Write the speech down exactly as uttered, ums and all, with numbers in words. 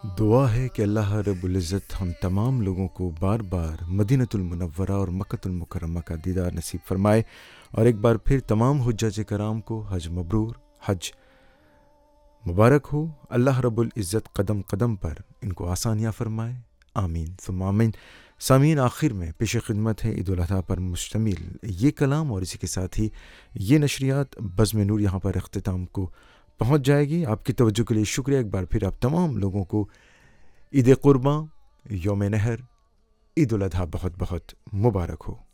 दुआ है कि अल्लाह रब्बुल इज़्ज़त हम तमाम लोगों को बार बार मदीनतुल मुनव्वरा और मक्कतुल मुकर्रमा का दीदार नसीब फरमाए और एक बार फिर तमाम हुज्जाज कराम को हज मबरूर, हज मुबारक हो। अल्लाह रब्बुल इज़्ज़त कदम कदम पर इनको आसानियाँ फरमाए, आमीन सुम्मा आमीन। सामीन, आखिर में पेश खिदमत है ईद उल अज़हा पर मुश्तमिल ये कलाम और इसी के साथ ही ये नशरियात बज़्म नूर यहाँ पर अख्तिताम को पहुँच जाएगी। आपकी तवज्जो के लिए शुक्रिया एक बार फिर। आप तमाम लोगों को ईद कुर्बान, यौम नहर, ईद उल अज़हा बहुत बहुत मुबारक हो।